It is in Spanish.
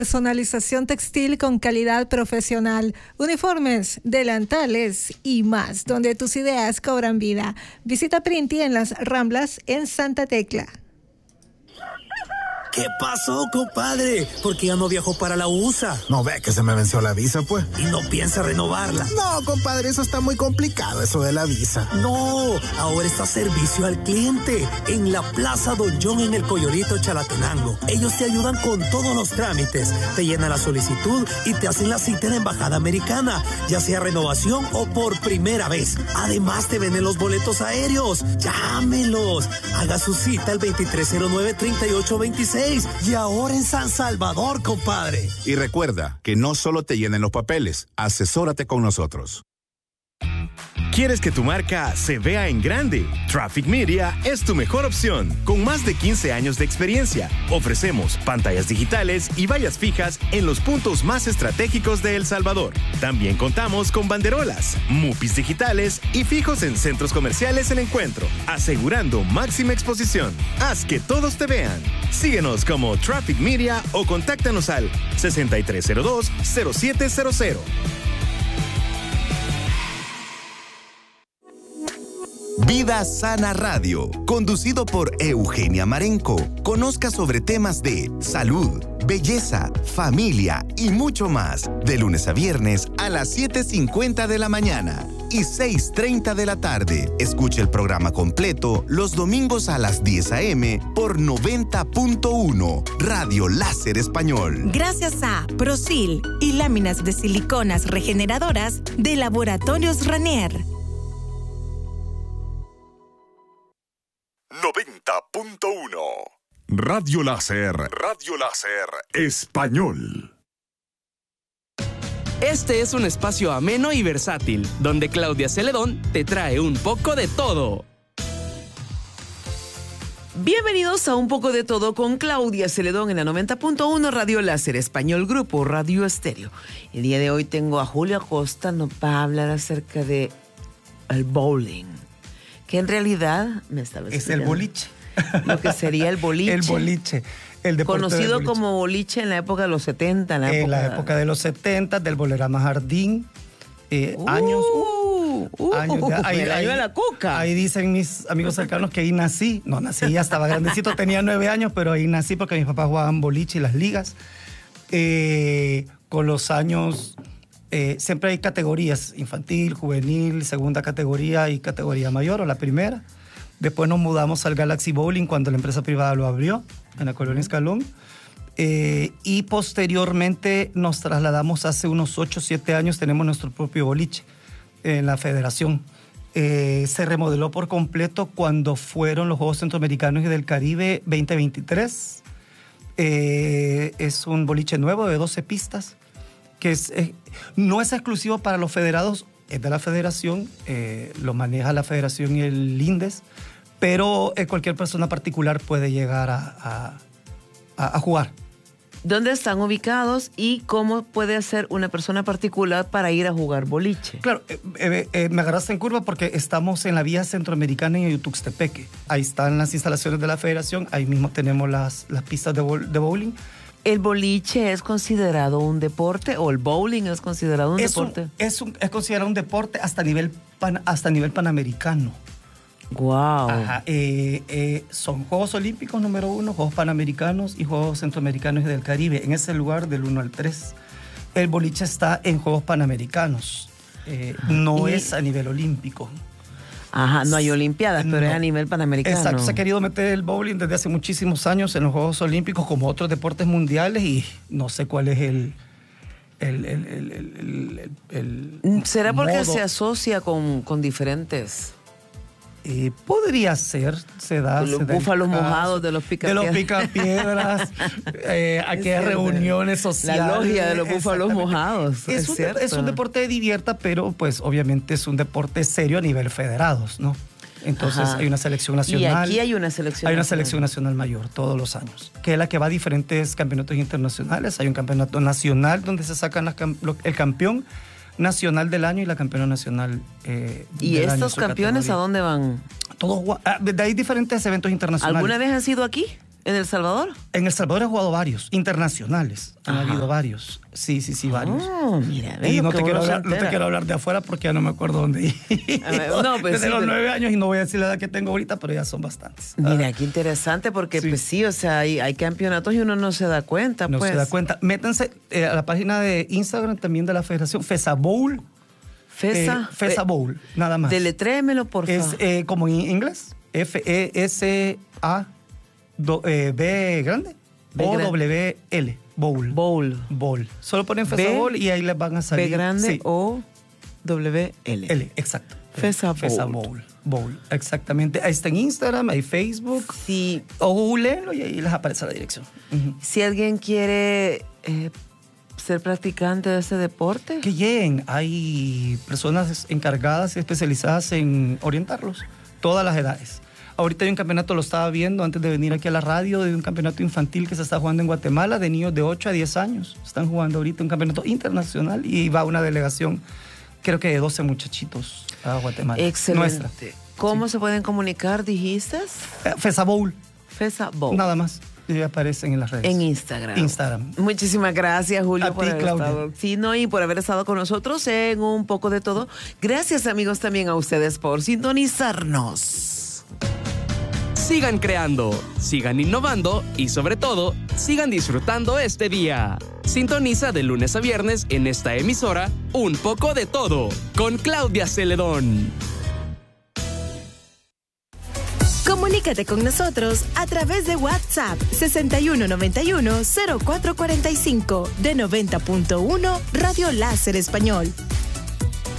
Personalización textil con calidad profesional, uniformes, delantales y más, donde tus ideas cobran vida. Visita Printi en Las Ramblas en Santa Tecla. ¿Qué pasó, compadre? ¿Por qué ya no viajó para la USA? No ve que se me venció la visa, pues. ¿Y no piensa renovarla? No, compadre, eso está muy complicado, eso de la visa. No, ahora está servicio al cliente en la Plaza Don John en el Coyorito Chalatenango. Ellos te ayudan con todos los trámites, te llenan la solicitud y te hacen la cita en la Embajada Americana, ya sea renovación o por primera vez. Además, te venden los boletos aéreos. Llámelos. Haga su cita al 2309-3826. Y ahora en San Salvador, compadre. Y recuerda que no solo te llenen los papeles, asesórate con nosotros. ¿Quieres que tu marca se vea en grande? Traffic Media es tu mejor opción. Con más de 15 años de experiencia, ofrecemos pantallas digitales y vallas fijas en los puntos más estratégicos de El Salvador. También contamos con banderolas, mupis digitales y fijos en centros comerciales El Encuentro, asegurando máxima exposición. Haz que todos te vean. Síguenos como Traffic Media o contáctanos al 6302-0700. Vida Sana Radio, conducido por Eugenia Marenco. Conozca sobre temas de salud, belleza, familia y mucho más. De lunes a viernes a las 7:50 de la mañana y 6:30 de la tarde. Escuche el programa completo los domingos a las 10 a.m. por 90.1 Radio Láser Español. Gracias a Prosil y láminas de siliconas regeneradoras de Laboratorios Ranier. 90.1 Radio Láser Español. Este es un espacio ameno y versátil, donde Claudia Celedón te trae un poco de todo. Bienvenidos a Un poco de todo con Claudia Celedón en la 90.1 Radio Láser Español, Grupo Radio Estéreo. El día de hoy tengo a Julio Acosta, nos va a hablar acerca de el bowling, que en realidad me estaba explicando. Es el boliche. Lo que sería el boliche. El boliche. El deporte conocido boliche. Como boliche en la época de los 70. En la época de los 70, del Bolerama Jardín. Años el año de la cuca. Ahí dicen mis amigos cercanos que ahí nací. No nací, ya estaba grandecito, tenía 9 años, pero ahí nací porque mis papás jugaban boliche y las ligas. Con los años... siempre hay categorías, infantil, juvenil, segunda categoría y categoría mayor o la primera. Después nos mudamos al Galaxy Bowling cuando la empresa privada lo abrió en la Colonia Escalón. Y posteriormente nos trasladamos hace unos 8 o 7 años, tenemos nuestro propio boliche en la federación. Se remodeló por completo cuando fueron los Juegos Centroamericanos y del Caribe 2023. Es un boliche nuevo de 12 pistas. Que no es exclusivo para los federados, es de la federación, lo maneja la federación y el INDES, pero cualquier persona particular puede llegar a jugar. ¿Dónde están ubicados y cómo puede hacer una persona particular para ir a jugar boliche? Claro, me agarraste en curva porque estamos en la vía centroamericana en Yutuxtepeque. Ahí están las instalaciones de la federación, ahí mismo tenemos las pistas de bowling. ¿El boliche es considerado un deporte o el bowling es considerado un deporte? Es considerado un deporte hasta nivel panamericano. Wow. Ajá, son Juegos Olímpicos número 1, Juegos Panamericanos y Juegos Centroamericanos y del Caribe. En ese lugar del 1 al 3. El boliche está en Juegos Panamericanos. No es a nivel olímpico. Ajá, no hay olimpiadas, pero es a nivel panamericano. Exacto, se ha querido meter el bowling desde hace muchísimos años en los Juegos Olímpicos como otros deportes mundiales y no sé cuál es el ¿Será porque modo. se asocia con diferentes? Podría ser, se da. Los búfalos mojados de los picapiedras. De los picapiedras, aquellas reuniones sociales. La logia de los búfalos mojados. Es un deporte de divierta, pero pues obviamente es un deporte serio a nivel federados, ¿no? Entonces hay una selección nacional. Y aquí hay una selección nacional. Hay una selección nacional mayor todos los años, que es la que va a diferentes campeonatos internacionales. Hay un campeonato nacional donde se sacan el campeón nacional del año y la campeona nacional ¿Y del estos año, campeones a dónde van? Todos, de ahí diferentes eventos internacionales. ¿Alguna vez han sido aquí? ¿En El Salvador? En El Salvador he jugado varios, internacionales. Han habido varios. Sí, varios. Mira, y no te quiero hablar de afuera porque ya no me acuerdo dónde ir. Desde los 9 años, y no voy a decir la edad que tengo ahorita, pero ya son bastantes. Mira, qué interesante, porque pues sí, o sea, hay campeonatos y uno no se da cuenta. No se da cuenta. Métanse a la página de Instagram también de la Federación, FESA Bowl. FESA Bowl, nada más. Deletrémelo, por favor. Es como en inglés, FESA B grande O-W-L, Bowl. Solo ponen FESA Bowl y ahí les van a salir. B grande O-W-L. L, exacto. FESA Bowl. Exactamente. Ahí está en Instagram, hay Facebook. Sí. O googleenlo y ahí les aparece la dirección. Si alguien quiere ser practicante de ese deporte, que lleguen. Hay personas encargadas y especializadas en orientarlos, todas las edades. Ahorita hay un campeonato, lo estaba viendo antes de venir aquí a la radio, de un campeonato infantil que se está jugando en Guatemala, de niños de 8 a 10 años. Están jugando ahorita un campeonato internacional y va una delegación, creo que de 12 muchachitos a Guatemala. Excelente. Nuestra. ¿Cómo se pueden comunicar, dijiste? FESA Bowl. FESA Bowl. Nada más. Y aparecen en las redes. En Instagram. Muchísimas gracias, Julio, a por ti, haber estado. Sí, no, y por haber estado con nosotros en Un Poco de Todo. Gracias, amigos, también a ustedes por sintonizarnos. Sigan creando, sigan innovando y, sobre todo, sigan disfrutando este día. Sintoniza de lunes a viernes en esta emisora Un Poco de Todo con Claudia Celedón. Comunícate con nosotros a través de WhatsApp 6191-0445 de 90.1 Radio Láser Español.